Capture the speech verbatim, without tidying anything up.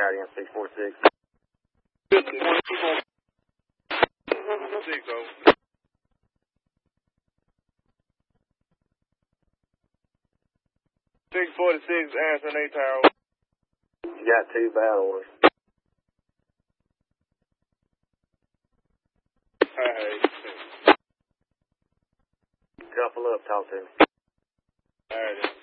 Guardian six four six. Six, oh. six forty-six, answering eight tower. You got two battle orders. Alright. Couple up, talk to me. Alright.